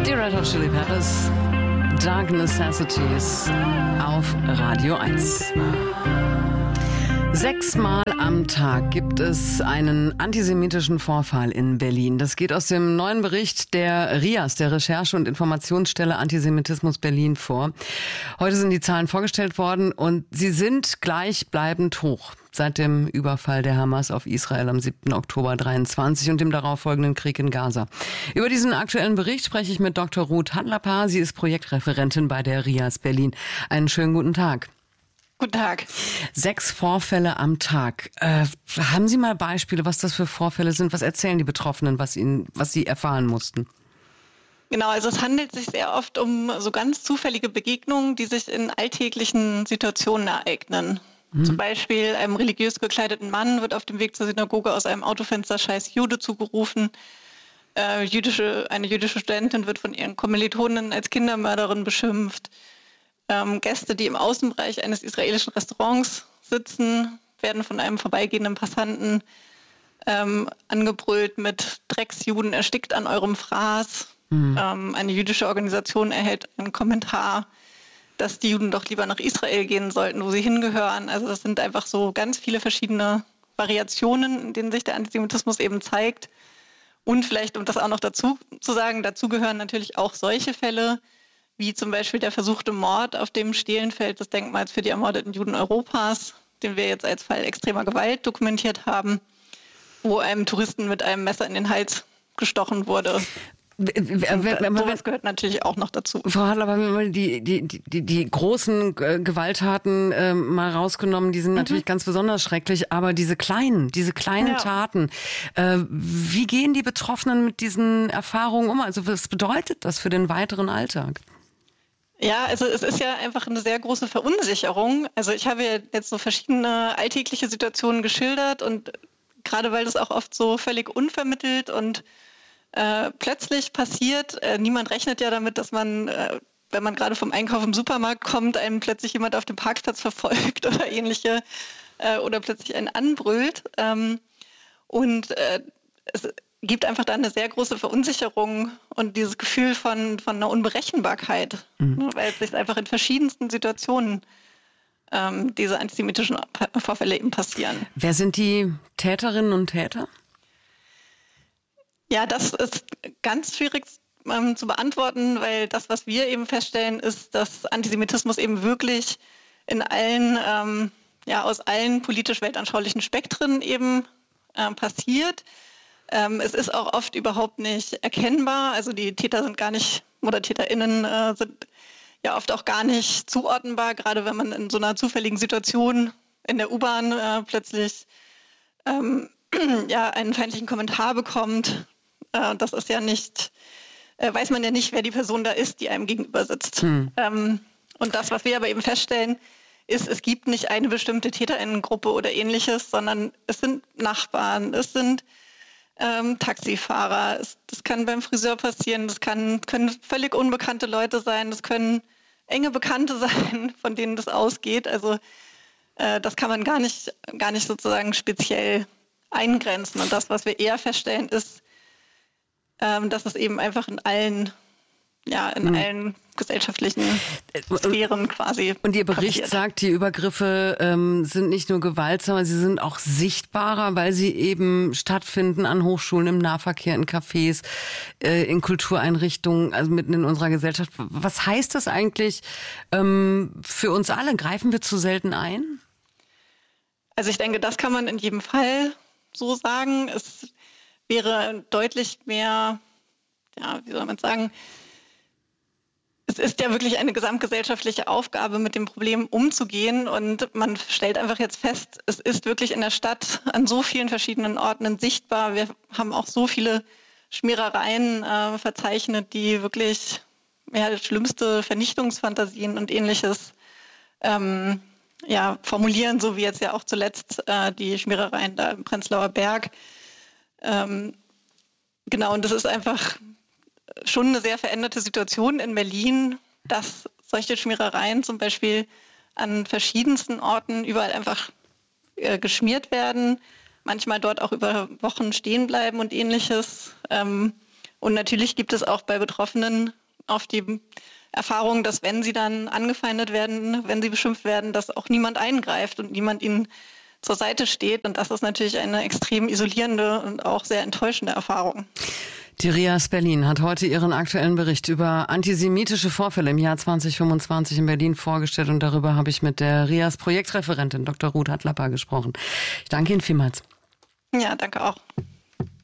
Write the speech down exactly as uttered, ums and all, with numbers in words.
Die Red Hot Chili Peppers, Dark Necessities auf Radio eins. Sechsmal am Tag gibt es einen antisemitischen Vorfall in Berlin. Das geht aus dem neuen Bericht der R I A S, der Recherche- und Informationsstelle Antisemitismus Berlin, vor. Heute sind die Zahlen vorgestellt worden und sie sind gleichbleibend hoch seit dem Überfall der Hamas auf Israel am siebten Oktober dreiundzwanzig und dem darauffolgenden Krieg in Gaza. Über diesen aktuellen Bericht spreche ich mit Doktor Ruth Handlerpaar. Sie ist Projektreferentin bei der R I A S Berlin. Einen schönen guten Tag. Guten Tag. Sechs Vorfälle am Tag. Äh, haben Sie mal Beispiele, was das für Vorfälle sind? Was erzählen die Betroffenen, was ihnen, was sie erfahren mussten? Genau, also es handelt sich sehr oft um so ganz zufällige Begegnungen, die sich in alltäglichen Situationen ereignen. Mhm. Zum Beispiel einem religiös gekleideten Mann wird auf dem Weg zur Synagoge aus einem Autofenster „Scheiß Jude" zugerufen. Äh, jüdische, eine jüdische Studentin wird von ihren Kommilitonen als Kindermörderin beschimpft. Ähm, Gäste, die im Außenbereich eines israelischen Restaurants sitzen, werden von einem vorbeigehenden Passanten ähm, angebrüllt mit „Drecksjuden, erstickt an eurem Fraß". Mhm. Ähm, eine jüdische Organisation erhält einen Kommentar, dass die Juden doch lieber nach Israel gehen sollten, wo sie hingehören. Also das sind einfach so ganz viele verschiedene Variationen, in denen sich der Antisemitismus eben zeigt. Und vielleicht, um das auch noch dazu zu sagen, dazu gehören natürlich auch solche Fälle, wie zum Beispiel der versuchte Mord auf dem Stehlenfeld des Denkmals für die ermordeten Juden Europas, den wir jetzt als Fall extremer Gewalt dokumentiert haben, wo einem Touristen mit einem Messer in den Hals gestochen wurde. Und, äh, sowas gehört natürlich auch noch dazu. Frau Hadler, wenn wir die, die, die, die großen äh, Gewalttaten äh, mal rausgenommen, die sind mhm. natürlich ganz besonders schrecklich, aber diese kleinen, diese kleinen ja. Taten, äh, wie gehen die Betroffenen mit diesen Erfahrungen um? Also was bedeutet das für den weiteren Alltag? Ja, also es ist ja einfach eine sehr große Verunsicherung. Also ich habe ja jetzt so verschiedene alltägliche Situationen geschildert und gerade weil das auch oft so völlig unvermittelt und äh, plötzlich passiert, äh, niemand rechnet ja damit, dass man, äh, wenn man gerade vom Einkauf im Supermarkt kommt, einem plötzlich jemand auf dem Parkplatz verfolgt oder ähnliche äh, oder plötzlich einen anbrüllt. Ähm, und äh, es gibt einfach da eine sehr große Verunsicherung und dieses Gefühl von, von einer Unberechenbarkeit, mhm. ne, weil es sich einfach in verschiedensten Situationen ähm, diese antisemitischen Vorfälle eben passieren. Wer sind die Täterinnen und Täter? Ja, das ist ganz schwierig ähm, zu beantworten, weil das, was wir eben feststellen, ist, dass Antisemitismus eben wirklich in allen, ähm, ja, aus allen politisch-weltanschaulichen Spektren eben äh, passiert. Ähm, es ist auch oft überhaupt nicht erkennbar. Also die Täter sind gar nicht, oder TäterInnen äh, sind ja oft auch gar nicht zuordnenbar, gerade wenn man in so einer zufälligen Situation in der U-Bahn äh, plötzlich ähm, ja, einen feindlichen Kommentar bekommt. Äh, das ist ja nicht, äh, weiß man ja nicht, wer die Person da ist, die einem gegenüber sitzt. Hm. Ähm, und das, was wir aber eben feststellen, ist, es gibt nicht eine bestimmte TäterInnengruppe oder ähnliches, sondern es sind Nachbarn, es sind Ähm, Taxifahrer, es, das kann beim Friseur passieren, das kann, können völlig unbekannte Leute sein, das können enge Bekannte sein, von denen das ausgeht. Also äh, das kann man gar nicht, gar nicht sozusagen speziell eingrenzen. Und das, was wir eher feststellen, ist, ähm, dass es eben einfach in allen ja, in mhm. allen gesellschaftlichen Sphären quasi. Und Ihr Bericht passiert. sagt, die Übergriffe ähm, sind nicht nur gewaltsamer, sie sind auch sichtbarer, weil sie eben stattfinden an Hochschulen, im Nahverkehr, in Cafés, äh, in Kultureinrichtungen, also mitten in unserer Gesellschaft. Was heißt das eigentlich ähm, für uns alle? Greifen wir zu selten ein? Also ich denke, das kann man in jedem Fall so sagen. Es wäre deutlich mehr, ja, wie soll man sagen, es ist ja wirklich eine gesamtgesellschaftliche Aufgabe, mit dem Problem umzugehen. Und man stellt einfach jetzt fest, es ist wirklich in der Stadt an so vielen verschiedenen Orten sichtbar. Wir haben auch so viele Schmierereien äh, verzeichnet, die wirklich ja, schlimmste Vernichtungsfantasien und Ähnliches ähm, ja, formulieren, so wie jetzt ja auch zuletzt äh, die Schmierereien da im Prenzlauer Berg. Ähm, genau, und das ist einfach schon eine sehr veränderte Situation in Berlin, dass solche Schmierereien zum Beispiel an verschiedensten Orten überall einfach äh, geschmiert werden, manchmal dort auch über Wochen stehen bleiben und Ähnliches. Ähm, Und natürlich gibt es auch bei Betroffenen oft die Erfahrung, dass wenn sie dann angefeindet werden, wenn sie beschimpft werden, dass auch niemand eingreift und niemand ihnen zur Seite steht. Und das ist natürlich eine extrem isolierende und auch sehr enttäuschende Erfahrung. Die RIAS Berlin hat heute ihren aktuellen Bericht über antisemitische Vorfälle im Jahr zwanzig fünfundzwanzig in Berlin vorgestellt. Und darüber habe ich mit der RIAS Projektreferentin Doktor Ruth Hatlapper gesprochen. Ich danke Ihnen vielmals. Ja, danke auch.